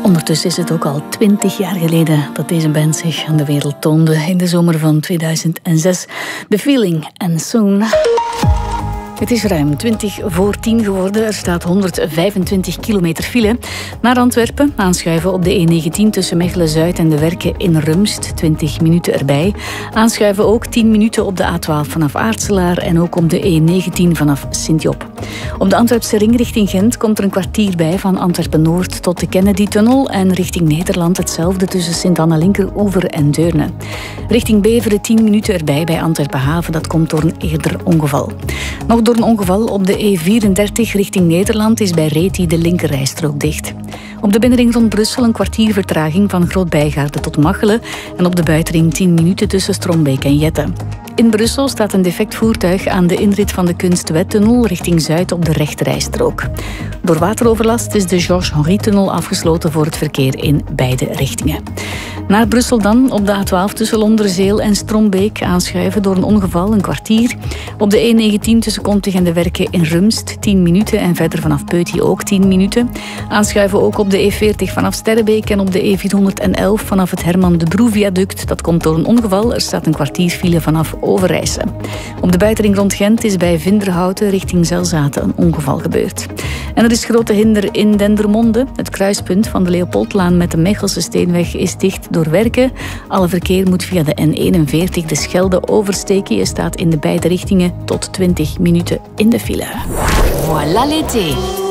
Ondertussen is het ook al 20 jaar geleden dat deze band zich aan de wereld toonde. In de zomer van 2006. The Feeling and Soon. Het is ruim 20 voor 10 geworden. Er staat 125 kilometer file. Naar Antwerpen, aanschuiven op de E19 tussen Mechelen-Zuid en de Werken in Rumst. 20 minuten erbij. Aanschuiven ook 10 minuten op de A12 vanaf Aartselaar en ook op de E19 vanaf Sint-Job. Op de Antwerpse ring richting Gent komt er een kwartier bij van Antwerpen-Noord tot de Kennedy-tunnel en richting Nederland hetzelfde tussen Sint-Anna-Linkeroever en Deurne. Richting Beveren 10 minuten erbij bij Antwerpen-Haven. Dat komt door een eerder ongeval. Nog door een ongeval op de E34 richting Nederland is bij Reti de linkerrijstrook dicht. Op de binnenring rond Brussel een kwartier vertraging van Groot-Bijgaarde tot Machelen en op de buitenring 10 minuten tussen Strombeek en Jette. In Brussel staat een defect voertuig aan de inrit van de Kunstwettunnel richting Zuid op de rechterrijstrook. Door wateroverlast is de Georges-Henri-tunnel afgesloten voor het verkeer in beide richtingen. Naar Brussel dan, op de A12 tussen Londerzeel en Strombeek aanschuiven door een ongeval een kwartier. Op de E19 tussen Kontig en de Werken in Rumst 10 minuten en verder vanaf Peuty ook 10 minuten. Aanschuiven ook op de E40 vanaf Sterrebeek en op de E411 vanaf het Herman de Broe-viaduct. Dat komt door een ongeval. Er staat een kwartier file vanaf Overijse. Op de buitenring rond Gent is bij Vinderhouten richting Zelzaten een ongeval gebeurd. En er is grote hinder in Dendermonde. Het kruispunt van de Leopoldlaan met de Mechelse Steenweg is dicht door werken. Alle verkeer moet via de N41 de Schelde oversteken. Je staat in de beide richtingen tot 20 minuten in de file. Voilà l'été.